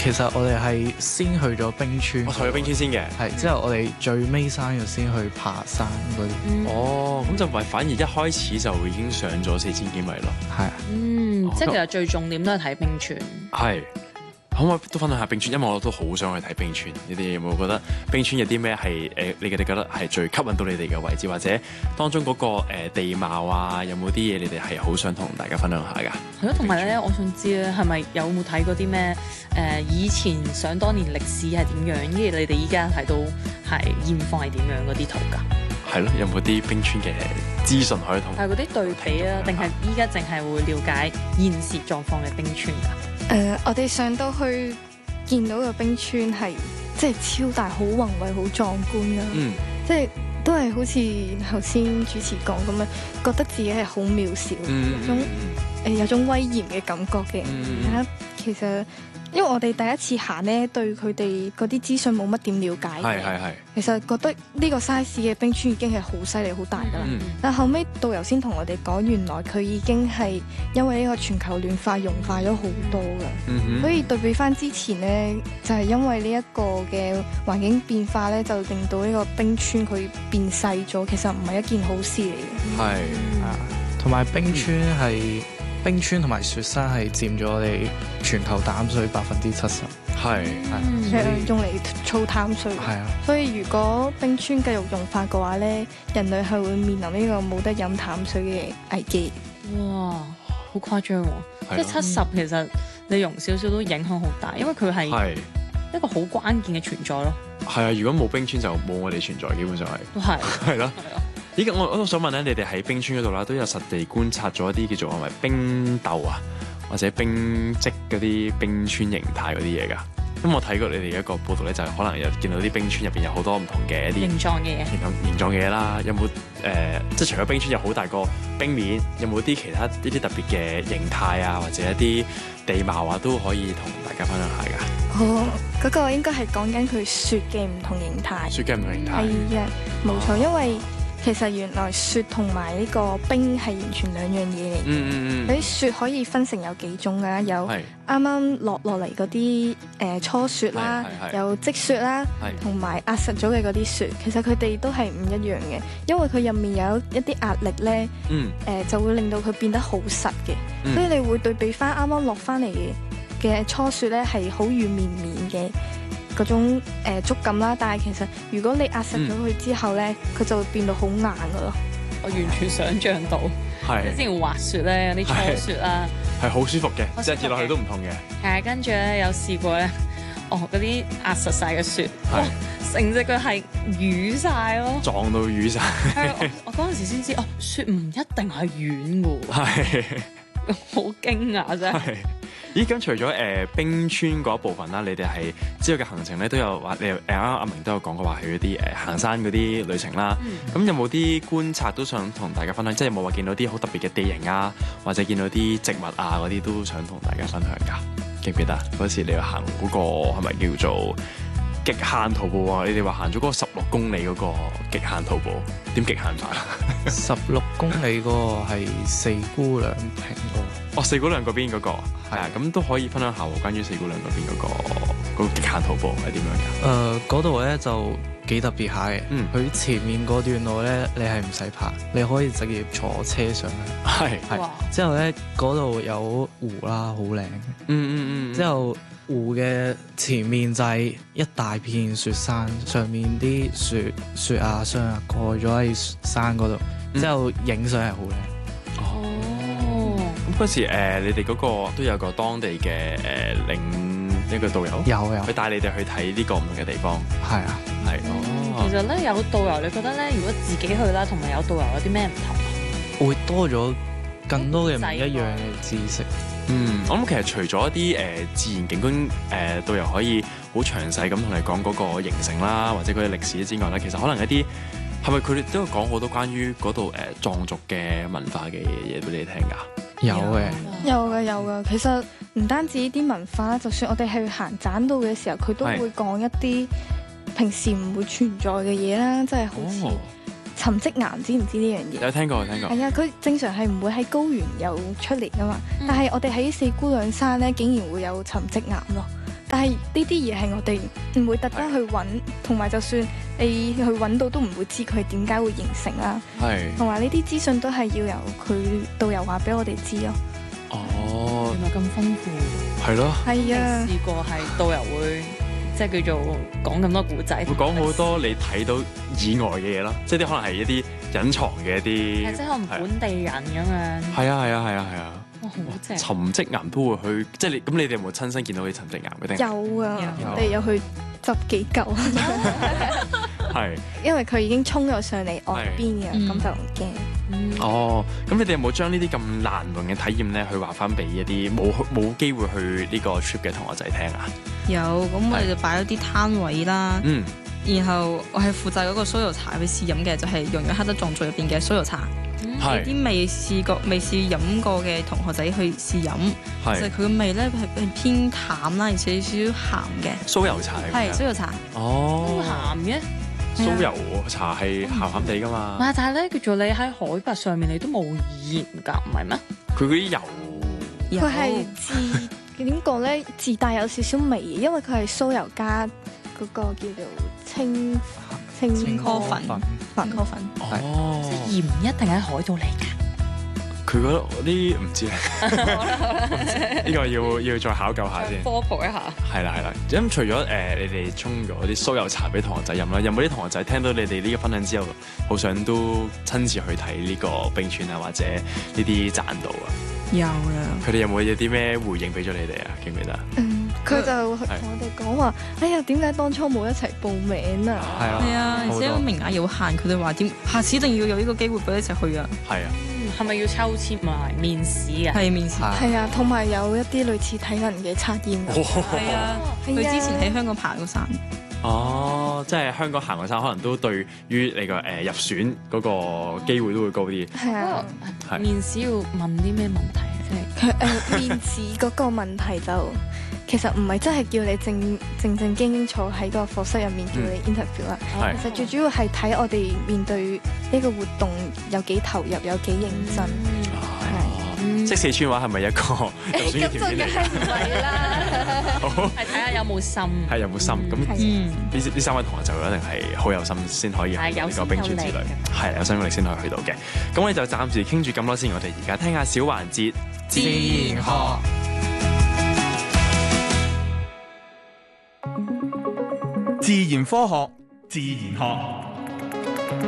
其實我哋係先去咗冰川， 我去咗冰川先嘅。 係之後我哋最尾山嘅先去爬山嗰啲。 哦，咁就唔係反而一開始就已經上咗4000幾米咯。 係啊。 即係其實最重點都係睇冰川。 係。可唔可以都分享下冰川？因為我都好想去睇冰川。你哋有冇覺得冰川有啲咩係你哋覺得係最吸引到你哋嘅位置，或者當中嗰個地貌啊，有冇啲嘢你哋係好想同大家分享下㗎？ 係咯，同埋咧，我想知咧，係咪有冇睇過啲咩以前想當年歷史係點樣，跟住你哋依家睇到係現況係點樣嗰啲圖㗎？ 係咯，有冇啲冰川嘅資訊可以同？ 係嗰啲對比啊，定係依家淨係會了解現時狀況嘅冰川㗎？ 我哋上到去見到個冰川係即係超大、好宏偉、好壯觀啦。即係都係好似頭先主持講咁樣，覺得自己係好渺小，有種威嚴嘅感覺嘅。其實因為我哋第一次行呢，對佢哋嗰啲資訊冇乜點了解嘅。係。其實覺得呢個 size 嘅冰川已經係好犀利、好大㗎啦。但後尾導遊先同我哋講，原來佢已經係因為呢個全球暖化融化咗好多㗎。所以對比翻之前呢，就係因為呢一個嘅環境變化呢，就令到呢個冰川佢變細咗。其實唔係一件好事嚟嘅。 係啊，同埋冰川同埋雪山係佔咗我哋全球淡水70%。係用嚟儲淡水。 係啊， 所以如果冰川繼續融化嘅話咧，人類係會面臨呢個冇得飲淡水嘅危機。 哇，好誇張喎！即係70，其實你融少少都影響好大，因為佢係一個好關鍵嘅存在咯。係啊，如果冇冰川就冇我哋存在，基本上係。 都係。係咯。依家我都想問咧，你哋喺冰川嗰度啦，都有實地觀察咗一啲叫做係咪冰竇啊，或者冰積嗰啲冰川形態嗰啲嘢㗎？咁我睇過你哋一個報道咧，就係可能有見到啲冰川入邊有好多唔同嘅一啲形狀嘅嘢， 形狀嘅嘢啦。有冇即係除咗冰川有好大個冰面，有冇啲其他呢啲特別嘅形態啊，或者一啲地貌啊，都可以同大家分享下㗎？ 嗰個應該係講緊佢雪嘅唔同形態。 雪嘅唔同形態。 係嘅，冇錯，因為其實原來雪同埋呢個冰係完全兩樣嘢嚟嘅。嗰啲雪可以分成有幾種㗎，有啱啱落嚟嗰啲初雪啦，有積雪啦，同埋壓實咗嘅嗰啲雪。其實佢哋都係唔一樣嘅，因為佢入面有一啲壓力咧，就會令到佢變得好實嘅。所以你會對比翻啱啱落翻嚟嘅初雪咧，係好軟綿綿嘅嗰種觸感啦，但係其實如果你壓實咗佢之後咧，佢就會變到好硬噶咯。 我完全想像到，即之前滑雪咧，有啲初雪啦， 係好舒服嘅，即係跌落去都唔痛嘅。 係跟住咧有試過咧，嗰啲壓實晒嘅雪，成隻腳係瘀晒咯， 撞到瘀晒。 我嗰陣時先知，雪唔一定係軟㗎，係好驚訝真係。 咦，咁除咗冰川嗰一部分啦，你哋係之後嘅行程咧都有話，你啱啱阿明都有講過話去嗰啲行山嗰啲旅程啦。咁有冇啲觀察都想同大家分享？即係有冇話見到啲好特別嘅地形啊，或者見到啲植物啊嗰啲都想同大家分享㗎？記唔記得嗰時你行嗰個係咪叫做極限徒步啊？你哋話行咗嗰個16公里嗰個極限徒步，點極限法 ？16公里嗰個係四姑娘坪喎。 四姑娘嗰邊嗰個係啊，咁都可以分享下關於四姑娘嗰邊嗰個極限徒步係點樣㗎？ 嗰度咧就幾特別下嘅。佢前面嗰段路咧，你係唔使爬，你可以直接坐車上去。係。之後咧嗰度有湖啦，好靚。之後湖嘅前面就係一大片雪山，上面啲雪啊霜啊蓋咗喺山嗰度，之後影相係好靚。 咁嗰時你哋嗰個都有個當地嘅另一個導遊， 有佢帶你哋去睇呢個唔同嘅地方。 係啊， 係。 其實咧有導遊，你覺得咧如果自己去啦，同埋有導遊有啲咩唔同啊？ 會多咗更多嘅唔一樣嘅知識。 我諗其實除咗一啲自然景觀導遊可以好詳細咁同你講嗰個形成啦，或者佢嘅歷史之外咧，其實可能一啲係咪佢哋都有講好多關於嗰度藏族嘅文化嘅嘢俾你聽㗎？ 有嘅。 其實唔單止呢啲文化啦，就算我哋去行棧道嘅時候，佢都會講一啲平時唔會存在嘅嘢啦，即係好似沉積岩，知唔知呢樣嘢？ 有聽過。 係啊，佢正常係唔會喺高原有出嚟噶嘛，但係我哋喺四姑娘山咧，竟然會有沉積岩咯。但係呢啲嘢係我哋唔會特登去揾，同埋就算你去揾到都唔會知佢點解會形成啦。係，同埋呢啲資訊都係要由佢導遊話俾我哋知咯。 哦， 原來咁豐富。係咯。 係啊。 試過係導遊會即係叫做講咁多古仔， 會講好多你睇到以外嘅嘢咯，即係啲可能係一啲隱藏嘅一啲， 即係可能本地人咁樣。 係啊。 哇，好正！ 沉積岩都會去，即係你哋有冇親身見到啲沉積岩嘅？ 有啊，我哋有去執幾嚿。係，因為佢已經衝咗上嚟岸邊嘅，咁就唔驚。 哦，咁你哋有冇將呢啲咁難忘嘅體驗咧，去話翻俾一啲冇機會去呢個 trip 嘅同學仔聽啊？ 有，咁我哋就擺咗啲攤位啦。然後我係負責嗰個酥油茶去試飲嘅，就係用咗黑德壯族入邊嘅酥油茶。係啲未試飲過嘅同學仔去試飲，其實佢嘅味咧係偏淡啦，而且少少鹹嘅。 酥油茶嚟嘅。係酥油茶。 哦。鹹嘅。 酥油茶係鹹鹹地噶嘛。 但係咧，叫做你喺海拔上面，你都冇鹽㗎，唔係咩？ 佢嗰啲油。 佢係點講咧？自帶有少少味，因為佢係酥油加嗰個叫做青稞粉。 哦，即係鹽一定喺海度嚟㗎。 佢嗰啲唔知咧，呢個要再考究下先。 科普一下。係啦。 咁除咗你哋沖咗啲酥油茶俾同學仔飲啦，有冇啲同學仔聽到你哋呢個分享之後，好想都親自去睇呢個冰川啊，或者呢啲棧道啊？ 有啦。 佢哋有冇啲咩回應俾咗你哋啊？記唔記得？ 佢就同我哋講話：哎呀，點解當初冇一齊報名啊？ 係啊，而且名額有限，佢哋話下次一定要有呢個機會俾一齊去啊！ 係啊， 係咪要抽籤埋面試啊？ 係面試。 係啊，同埋有一啲類似體能嘅測驗。 係啊，佢之前喺香港爬過山。 哦，即係香港行過山，可能都對於你個入選嗰個機會都會高啲。 係啊， 面試要問啲咩問題？即係面試嗰個問題就。其實唔係真係叫你正經坐喺個課室入面叫你 interview 啦，其實最主要係睇我哋面對呢個活動有幾投入，有幾認真。 識四川話係咪一個入選嘅條件嚟？ 咁就梗係唔係啦。 好， 係睇下有冇心。 係有冇心？咁呢三位同學就一定係好有心先可以去呢個冰川之旅。係有心有力先可以去到嘅。咁我哋就暫時傾住咁多先，我哋而家聽下小環節自然學。 自然科學，自然學，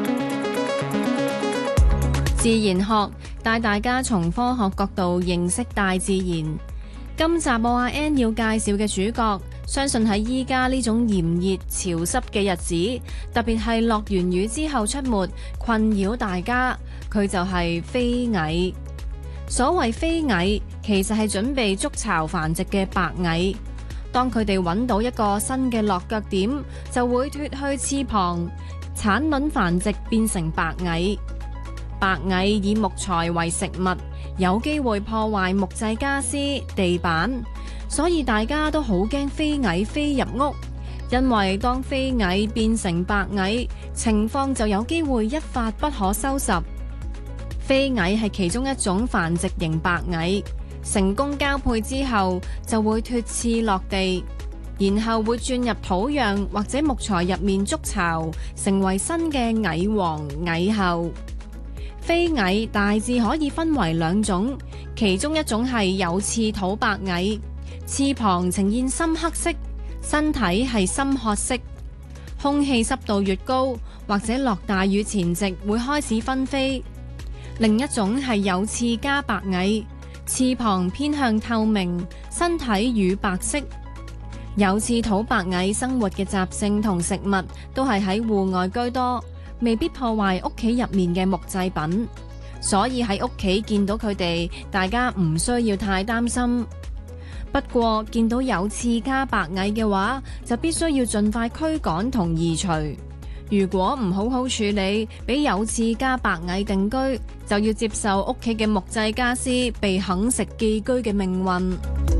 自然學帶大家從科學角度認識大自然。今集我阿 N 要介紹嘅主角，相信喺依家呢種炎熱潮濕嘅日子，特別係落完雨之後出沒，困擾大家。佢就係飛蟻。所謂飛蟻，其實係準備築巢繁殖嘅白蟻。當佢哋揾到一個新嘅落腳點，就會脫去翅膀，產卵繁殖變成白蟻。白蟻以木材為食物，有機會破壞木製家私、地板，所以大家都好驚飛蟻飛入屋，因為當飛蟻變成白蟻，情況就有機會一發不可收拾。飛蟻係其中一種繁殖型白蟻。成功交配之後就會脫翅落地，然後會轉入土壤或者木材入面築巢，成為新嘅蟻王蟻后。飛蟻大致可以分為兩種，其中一種係有翅土白蟻，翅膀呈現深黑色，身體係深褐色。空氣濕度越高或者落大雨前夕會開始分飛。另一種係有翅加白蟻，翅膀偏向透明，身體乳白色。有翅土白蟻生活嘅習性同食物都係喺戶外居多，未必破壞屋企入面嘅木製品，所以喺屋企見到佢哋，大家唔需要太擔心。不過見到有翅加白蟻嘅話，就必須要盡快驅趕同移除。如果唔好好處理，俾有翅加白蟻定居，就要接受屋企嘅木製家私被啃食寄居嘅命運。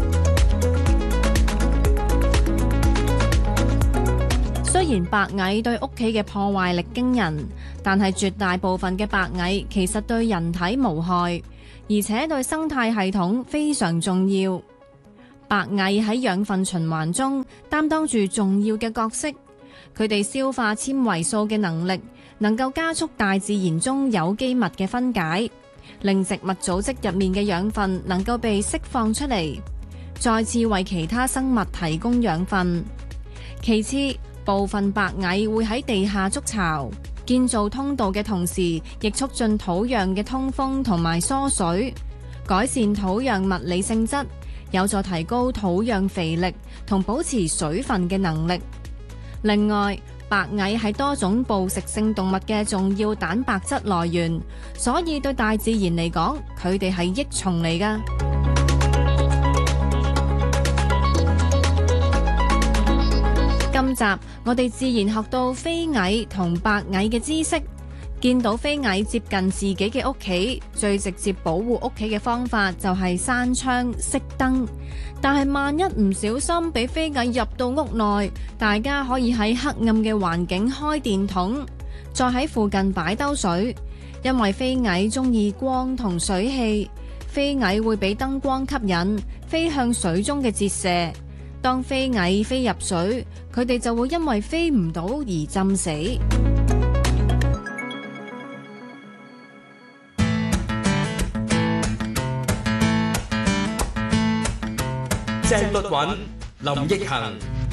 雖然白蟻對屋企嘅破壞力驚人，但係絕大部分嘅白蟻其實對人體無害，而且對生態系統非常重要。 白蟻喺養分循環中擔當住重要嘅角色，佢哋消化纖維素嘅能力能夠加速大自然中有機物嘅分解，令植物組織入面嘅養分能夠被釋放出嚟，再次為其他生物提供養分。其次，部分白蟻會喺地下築巢，建造通道嘅同時，亦促進土壤嘅通風同埋疏水，改善土壤物理性質，有助提高土壤肥力同保持水分嘅能力。另外，白蟻係多種捕食性動物嘅重要蛋白質來源，所以對大自然嚟講，佢哋係益蟲嚟㗎。今集我哋自然學到飛蟻同白蟻嘅知識，見到飛蟻接近自己嘅屋企，最直接保護屋企嘅方法就係閂窗熄燈。但係萬一唔小心俾飛蟻入到屋內，大家可以喺黑暗嘅環境開電筒，再喺附近擺兜水，因為飛蟻中意光同水汽，飛蟻會俾燈光吸引，飛向水中嘅折射。當飛蟻飛入水，佢哋就會因為飛唔到而浸死。 鄭律韻、林奕嫻，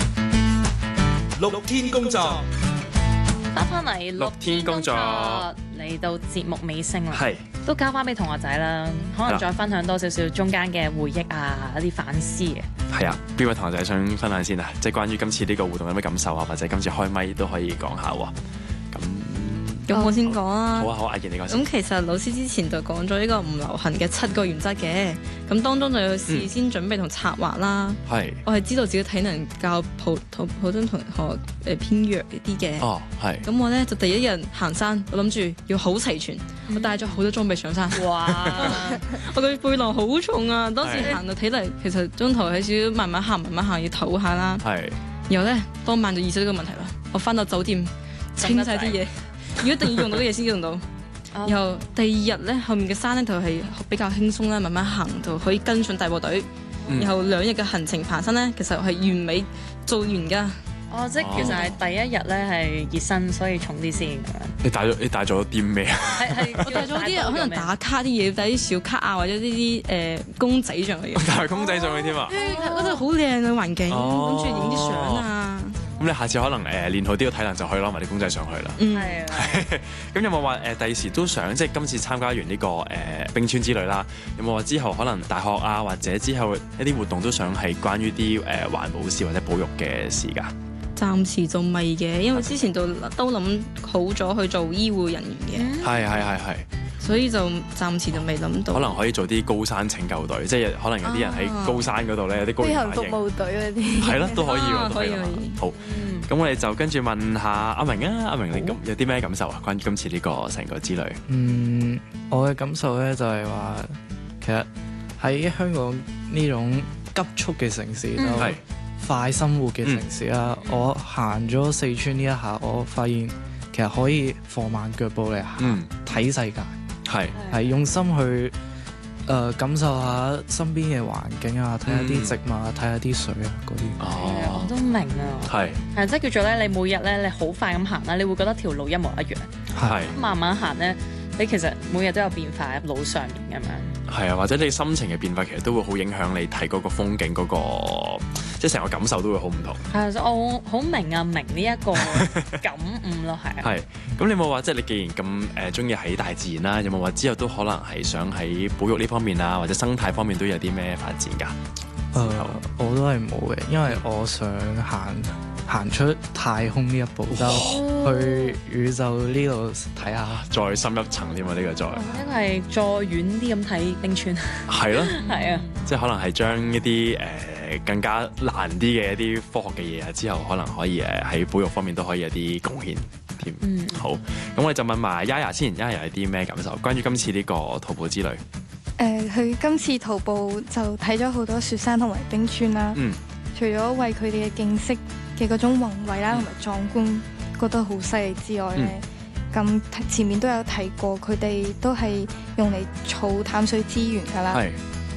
六天工作。 翻嚟六天工作，嚟到節目尾聲啦，都交翻俾同學仔啦，可能再分享多少少中間嘅回憶啊，一啲反思嘅。 係啊，邊位同學仔想分享先啊？即係關於今次呢個活動有咩感受啊？或者今次開咪都可以講下喎。 咁我先講啦。 好啊，好啊，阿健你講先。 咁其實老師之前就講咗呢個唔流行嘅7個原則嘅，咁當中就要事先準備同策劃啦。 係。 我係知道自己體能較普通同學偏弱啲嘅。 哦，係。 咁我咧就第一日行山，我諗住要好齊全，我帶咗好多裝備上山。 哇！ 我個背囊好重啊！當時行到睇嚟，其實中途喺少少慢慢行要唞下啦。 係。 然後咧，當晚就意識到呢個問題啦。我翻到酒店清晒啲嘢。一定要用到嘅嘢先用到，然後第二日咧後面嘅山咧就係比較輕鬆啦，慢慢行就可以跟上大部隊。然後2日嘅行程爬山咧，其實係完美做完㗎。 哦，即係其實係第一日咧係熱身，所以重啲先咁樣。 你帶咗啲咩啊？ 我帶咗啲可能打卡啲嘢，帶啲小卡啊，或者呢啲公仔上去。 帶公仔上去添啊！ 嗰度好靚嘅環境，諗住影啲相啊。 咁你下次可能練好啲個體能就可以攞埋啲公仔上去啦。 係啊。 咁有冇話第時都想即係今次參加完呢個冰川之旅啦？有冇話之後可能大學啊或者之後一啲活動都想係關於啲環保事或者保育嘅事㗎？ 暫時就未嘅，因為之前都諗好咗去做醫護人員嘅。 係。 所以就暫時就未諗到。 可能可以做啲高山拯救隊，即係可能有啲人喺高山嗰度咧，有啲高原反應。飛行服務隊嗰啲。係咯，都可以喎， 可以。 好，咁我哋就跟住問下阿明啊，阿明你咁有啲咩感受啊？關於今次呢個成個之旅。 我嘅感受咧就係話，其實喺香港呢種急速嘅城市都快生活嘅城市啦，我行咗四川呢一下，我發現其實可以放慢腳步嚟行，睇世界。係用心去感受下身邊嘅環境啊，睇下啲植物啊，睇下啲水啊嗰啲。 我都明啊。係即係叫做咧，你每日咧你好快咁行啦，你會覺得條路一模一樣。係慢慢行咧，你其實每日都有變化喺路上面咁樣。係啊，或者你心情嘅變化其實都會好影響你睇嗰個風景嗰個，即係成個感受都會好唔同。 係，我好明呢一個感悟咯，係。 係，咁你有冇話即係你既然咁中意喺大自然啦，有冇話之後都可能係想喺保育呢方面啊，或者生態方面都有啲咩發展㗎？ 我都係冇嘅，因為我想行出太空呢一步，就去宇宙呢度睇下， 再深一層添啊！呢個再因為再遠啲咁睇冰川， 係咯， 係啊， 即係可能係將一啲更加難啲嘅一啲科學嘅嘢啊，之後可能可以喺保育方面都可以有啲貢獻添。好，咁我哋就問埋 Yaya 先，Yaya 有啲咩感受？關於今次呢個徒步之旅， 佢今次徒步就睇咗好多雪山同埋冰川啦。除咗為佢哋嘅景色嘅嗰種宏偉啦同埋壯觀覺得好犀利之外咧，咁前面都有提過，佢哋都係用嚟儲淡水資源㗎啦。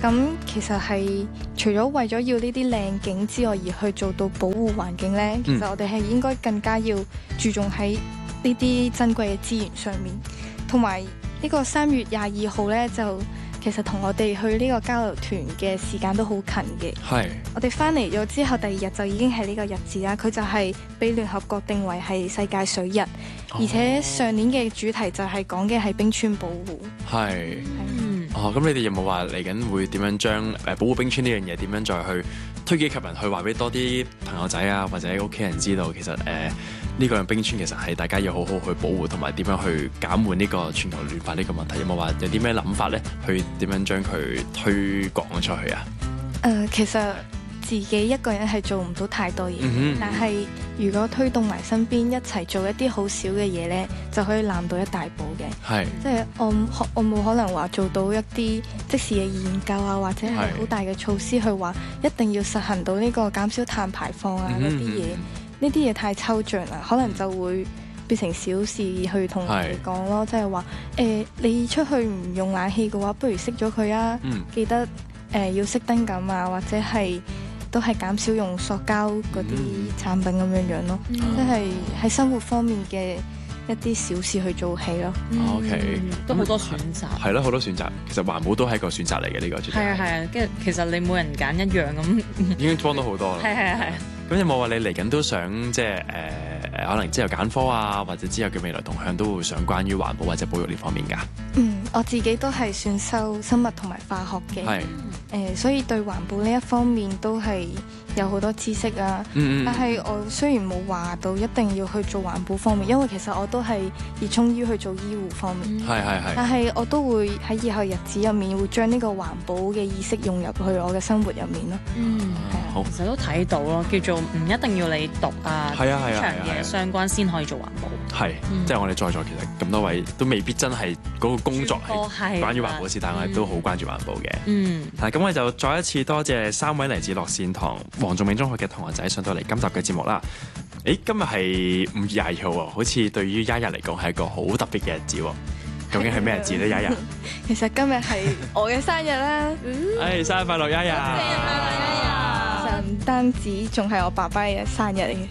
咁其實係除咗為咗要呢啲靚景之外，而去做到保護環境呢，其實我哋係應該更加要注重喺呢啲珍貴嘅資源上面。同埋呢個3月22號呢，就其實同我哋去呢個交流團嘅時間都好近嘅。係。我哋翻嚟咗之後，第2日就已經係呢個日子啦。佢就係被聯合國定為係世界水日，而且上年嘅主題就係講嘅係冰川保護。係。咁你哋有冇話嚟緊會點樣將保護冰川呢樣嘢點樣再去推己及人，去話俾多啲朋友仔啊或者屋企人知道，其實呢個冰川其實係大家要好好去保護，同埋點樣去減緩呢個全球暖化呢個問題？有冇話有啲咩諗法咧？去點樣將佢推廣出去啊？其實自己一個人係做唔到太多嘢，但係如果推動埋身邊一齊做一啲好少嘅嘢咧，就可以攬到一大步嘅。係，即係我冇可能話做到一啲即時嘅研究啊，或者係好大嘅措施去話一定要實行到呢個減少碳排放啊嗰啲嘢。呢啲嘢太抽象啦，可能就會變成小事去同人哋講咯，即係話你出去唔用冷氣嘅話，不如熄咗佢啊！記得要熄燈咁啊，或者係都係減少用塑膠嗰啲產品咁樣樣咯，即係喺生活方面嘅一啲小事去做起咯。OK， 都好多選擇。係咯， 好多選擇。其實環保都係一個選擇嚟嘅呢個。 係啊，跟住其實你每人揀一樣咁， 已經幫到好多啦。 係。 咁有冇話你嚟緊都想即係可能之後揀科啊，或者之後嘅未來動向都會想關於環保或者保育呢方面㗎？ 我自己都係選修生物同埋化學嘅。所以對環保呢一方面都係有好多知識啊。但係我雖然冇話到一定要去做環保方面，因為其實我都係熱衷於去做醫護方面。但係我都會喺以後日子入面會將呢個環保嘅意識融入去我嘅生活入面咯。 好，其實都睇到咯，叫做唔一定要你讀啊長嘢相關先可以做環保。係， 即係我哋在座其實咁多位都未必真係嗰個工作係關於環保事，但係我哋都好關注環保嘅。咁我哋就再一次多謝3位嚟自樂善堂黃仲明中學嘅同學仔上到嚟今集嘅節目啦。今日係5月22號喎，好似對於Yaya嚟講係一個好特別嘅日子喎。究竟係咩日子咧，Yaya？ 其實今日係我嘅生日啦。 生日快樂，Yaya！ 唔單止仲係我爸爸嘅生日嚟嘅。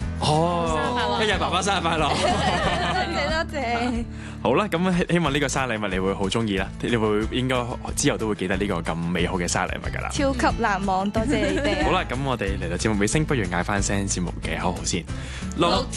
Yaya爸爸生日快樂！ 多謝。 好啦，咁希望呢個生日禮物你會好中意啦，你會應該之後都會記得呢個咁美好嘅生日禮物噶啦。 超級難忘，多謝你哋。 好啦，咁我哋嚟到節目尾聲，不如嗌翻聲節目嘅口號先。